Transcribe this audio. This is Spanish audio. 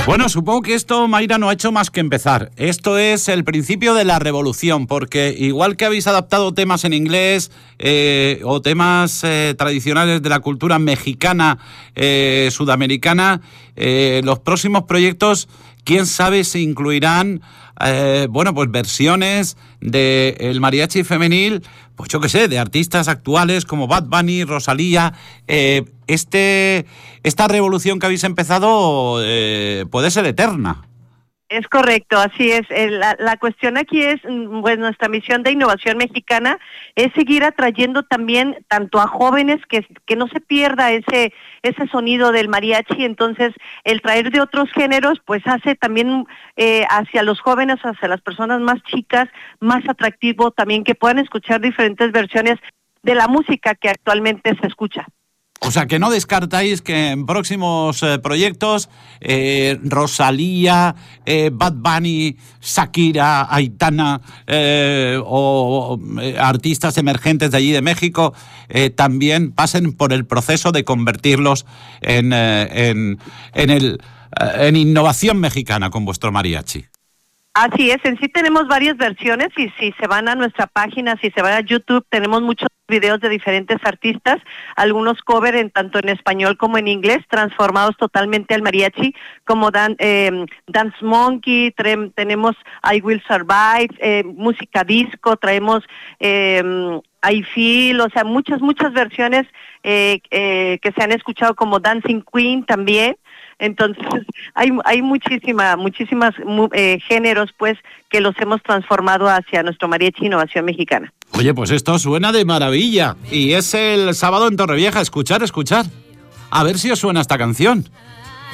Bueno, supongo que esto, Mayra, no ha hecho más que empezar. Esto es el principio de la revolución, porque igual que habéis adaptado temas en inglés o temas tradicionales de la cultura mexicana, sudamericana, los próximos proyectos, quién sabe si incluirán pues versiones del mariachi femenil, pues yo qué sé, de artistas actuales como Bad Bunny, Rosalía. Esta revolución que habéis empezado puede ser eterna. Es correcto, así es. La cuestión aquí es, pues nuestra misión de Innovación Mexicana es seguir atrayendo también tanto a jóvenes que no se pierda ese sonido del mariachi. Entonces, el traer de otros géneros, pues hace también hacia los jóvenes, hacia las personas más chicas, más atractivo también que puedan escuchar diferentes versiones de la música que actualmente se escucha. O sea, que no descartáis que en próximos proyectos Rosalía, Bad Bunny, Shakira, Aitana o artistas emergentes de allí de México también pasen por el proceso de convertirlos en innovación mexicana con vuestro mariachi. Así es, en sí tenemos varias versiones y si se van a nuestra página, si se van a YouTube, tenemos muchos videos de diferentes artistas, algunos cover tanto en español como en inglés, transformados totalmente al mariachi, como Dance Monkey, tenemos I Will Survive, música disco, traemos I Feel, o sea, muchas versiones que se han escuchado como Dancing Queen también. Entonces hay muchísimas géneros pues que los hemos transformado hacia nuestro mariachi Innovación Mexicana. Oye, pues esto suena de maravilla y es el sábado en Torrevieja. Escuchar, a ver si os suena esta canción.